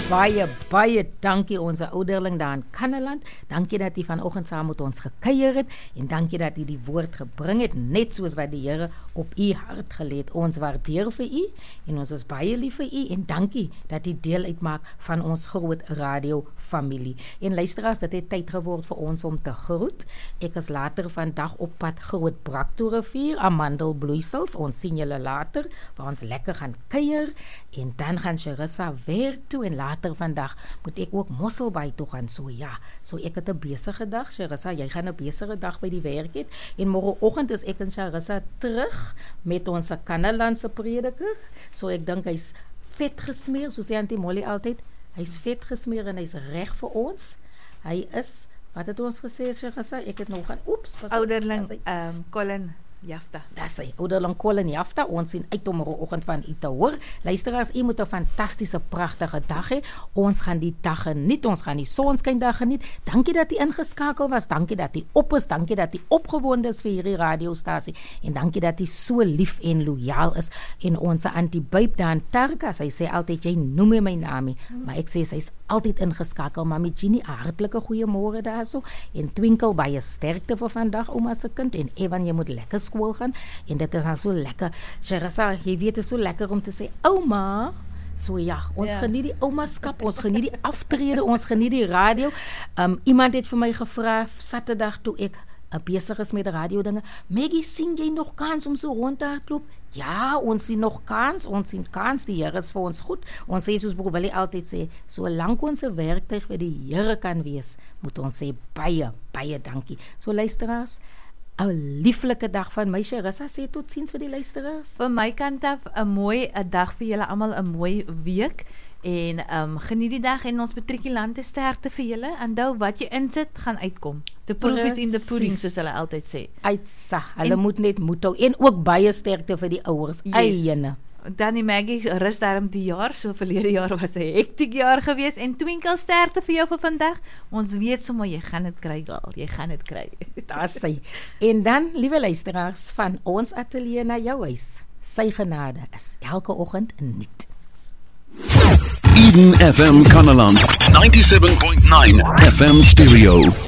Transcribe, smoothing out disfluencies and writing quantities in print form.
Baie dankie onze ouderling daar in Kanneland. Dankie dat jy vanoggend saam met ons gekuier het en dankie dat jy die woord gebring het, net soos wat die Here op u hart gelê het. Ons waardeer vir u en ons is baie lief vir u en dankie dat u deel uitmaak van ons groot radio familie. En luisteraars, dit het tyd geword vir ons om te groet. Ek is later vandag op pad Groot Braktorivier, Amandelbloeisels. Ons sien julle later, waar ons lekker gaan kuier en dan gaan Charissa werk toe en later vandag moet ek ook Mosselbaai toe gaan. So ek het 'n besige dag. Charissa, jy gaan 'n besige dag by die werk hê en môreoggend is ek en Charissa terug met ons Kannelandse prediker. So ek dink hy's vet gesmeer, soos Auntie Molly altyd. Hy's vet gesmeer en hy's reg vir ons. Hy is, wat het ons gesê, Charissa? Ek het nog gaan, ouderling Colin Jafta. Dis hy, ouderling Colin Jafta. Ons sien uit om môreoggend van u te hoor. Luisteraars, u moet 'n fantastiese, pragtige dag hê. Ons gaan die dag geniet. Ons gaan die sonskyndag geniet. Dankie dat u ingeskakel was. Dankie dat u op is. Dankie dat u opgewonde is vir hierdie radiostasie. En dankie dat u so lief en loyaal is. En ons Auntie Byp daar in Tarka, sy sê altyd, jy noem my naam, maar ek sê sy's altyd ingeskakel. Mami Jeannie, hartlike goeiemôre daarso. En Twinkle, baie sterkte vir vandag, ouma se kind. En Evan, jy moet lekker skool gaan, en dit is dan so lekker. Charissa, jy weet, het is so lekker om te sê, ouma, so ons geniet die oumaskap, ons geniet die aftrede, ons geniet die radio. Iemand het vir my gevra, Saterdag toe ek besig is met radio dinge, Maggie, sien jy nog kans om so rond te hardloop? Ja, ons sien nog kans, die Here is vir ons goed. Ons sê, soos Broer Willie altyd sê, solank ons 'n werktuig vir die Here kan wees, moet ons sê, baie dankie. So luisteraars, 'n lieflike dag van my. Charissa sê totsiens vir die luisteraars. Van my kant af, 'n dag vir julle almal, 'n mooi week. En geniet die dag en ons matrikulante sterkte vir julle. Onthou, wat jy insit, gaan uitkom. The proof is in the pudding, soos hulle altyd sê. Hulle moet net moed hou. En ook baie sterkte vir die ouers. Eyene. Dan die Maggie rus daarom die jaar, so verlede jaar was 'n hektiek jaar gewees, en Twinkle sterkte vir jou vir vandag. Ons weet sommer, jy gaan dit kry, girl, jy gaan dit kry. Daar sê. En dan, liewe luisteraars, van ons ateljee na jou huis, sy genade is elke oggend nuut. Eden FM Kanneland 97.9 FM stereo.